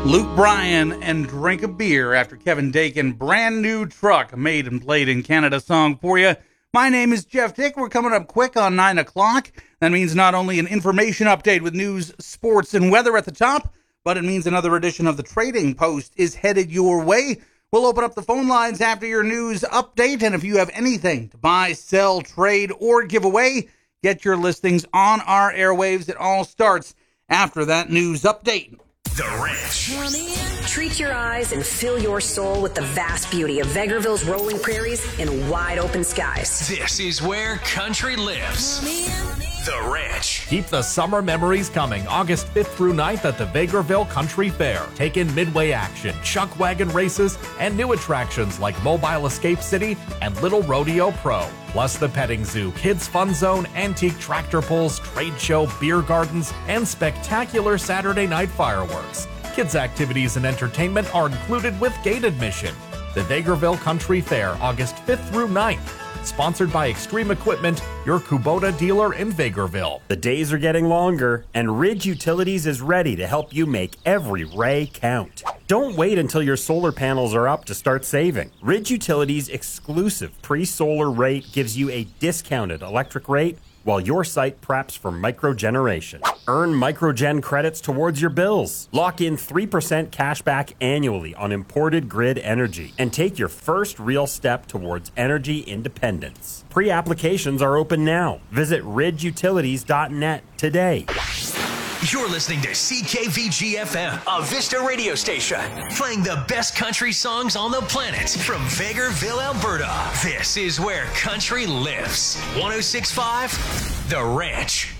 Luke Bryan and Drink a Beer after Kevin Dakin, Brand New Truck, made and played in Canada song for you. My name is Jeff Dick. We're coming up quick on 9 o'clock. That means not only an information update with news, sports, and weather at the top, but it means another edition of the Trading Post is headed your way. We'll open up the phone lines after your news update, and if you have anything to buy, sell, trade, or give away, get your listings on our airwaves. It all starts after that news update. The Ranch. Treat your eyes and fill your soul with the vast beauty of Vegreville's rolling prairies and wide open skies. This is where country lives. The Ranch. Keep the summer memories coming August 5th through 9th at the Vegreville Country Fair. Take in midway action, chuck wagon races, and new attractions like Mobile Escape City and Little Rodeo Pro. Plus the petting zoo, kids fun zone, antique tractor pulls, trade show, beer gardens, and spectacular Saturday night fireworks. Kids activities and entertainment are included with gate admission. The Vegreville Country Fair, August 5th through 9th. Sponsored by Extreme Equipment, your Kubota dealer in Vegreville. The days are getting longer, and Ridge Utilities is ready to help you make every ray count. Don't wait until your solar panels are up to start saving. Ridge Utilities' exclusive pre-solar rate gives you a discounted electric rate while your site preps for microgeneration. Earn microgen credits towards your bills. Lock in 3% cash back annually on imported grid energy and take your first real step towards energy independence. Pre-applications are open now. Visit ridgeutilities.net today. You're listening to CKVG-FM, a Vista radio station, playing the best country songs on the planet from Vegreville, Alberta. This is where country lives. 106.5, The Ranch.